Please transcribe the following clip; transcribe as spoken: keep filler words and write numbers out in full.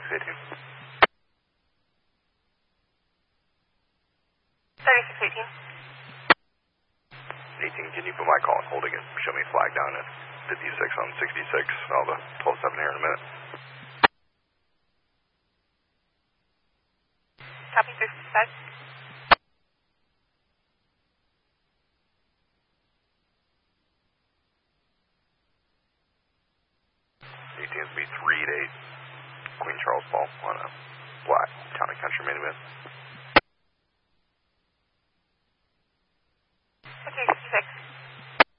eighteen. thirty-six eighteen. eighteen, can you put my call on hold again? Show me a flag down at fifty-six on sixty-six. I'll have a twelve seven here in a minute. Copy three fifty-five. eighteen will be three eight eight. Queen Charles Ball on a black Town and Country minivan.